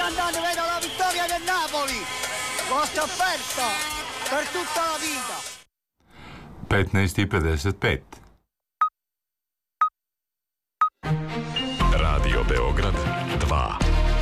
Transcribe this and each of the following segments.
andando, vedo la vittoria del Napoli. L'ho sofferto per tutta la vita. 15:55. Radio Beograd 2.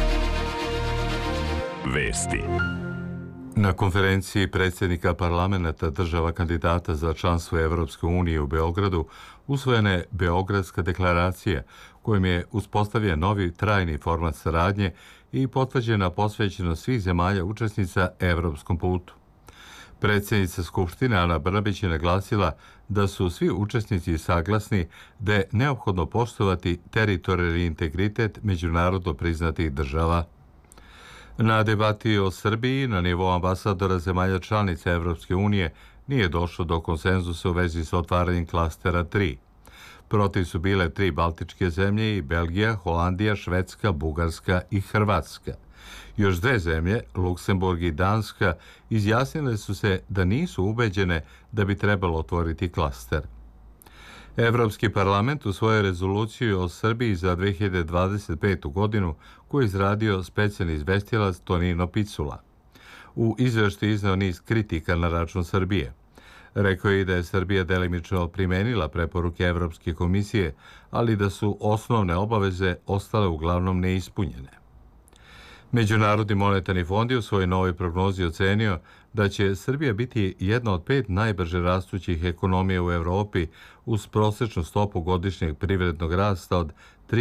Vesti. Na konferenciji predsjednika parlamenta država kandidata za članstvo Evropske unije u Beogradu usvojena je Beogradska deklaracija kojim je uspostavljen novi trajni format saradnje i potvrđena posvećenost svih zemalja učesnica evropskom putu. Predsjednica Skupštine Ana Brnabić je naglasila da su svi učesnici saglasni da je neophodno poštovati teritorijalni integritet međunarodno priznatih država. Na debati o Srbiji na nivou ambasadora zemalja članica Evropske unije nije došlo do konsenzusa u vezi sa otvaranjem klastera 3. Protiv su bile 3 baltičke zemlje i Belgija, Holandija, Švedska, Bugarska i Hrvatska. Još 2 zemlje, Luksemburg i Danska, izjasnile su se da nisu ubeđene da bi trebalo otvoriti klaster. Evropski parlament u svojoj rezoluciju o Srbiji za 2025. godinu koju je izradio specijalni izvestilac Tonino Picula. U izveštaju izneo niz kritika na račun Srbije. Rekao je i da je Srbija delimično primenila preporuke Evropske komisije, ali da su osnovne obaveze ostale uglavnom neispunjene. Međunarodni monetarni fond je u svojoj novoj prognozi ocenio da će Srbija biti jedna od 5 najbrže rastućih ekonomija u Evropi uz prosječnu stopu godišnjeg privrednog rasta od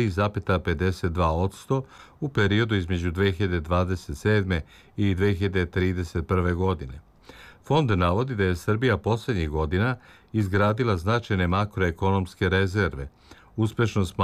3,52% u periodu između 2027. i 2031. godine. Fond navodi da je Srbija posljednjih godina izgradila značajne makroekonomske rezerve, uspešno